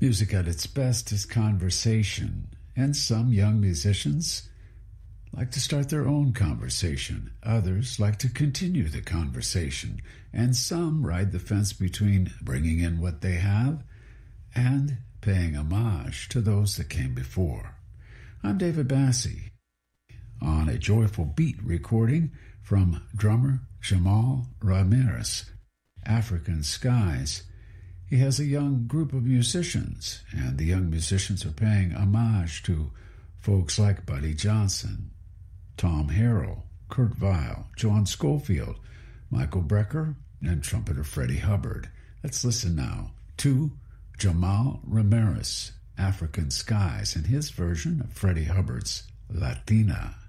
Music at its best is conversation, and some young musicians like to start their own conversation. Others like to continue the conversation, and some ride the fence between bringing in what they have and paying homage to those that came before. I'm David Bassi on a Joyful Beat recording from drummer Jamal Ramirez, African Skies. He has a young group of musicians, and the young musicians are paying homage to folks like Buddy Johnson, Tom Harrell, Kurt Vile, John Schofield, Michael Brecker, and trumpeter Freddie Hubbard. Let's listen now to Jamal Ramirez, African Skies, and his version of Freddie Hubbard's Latina.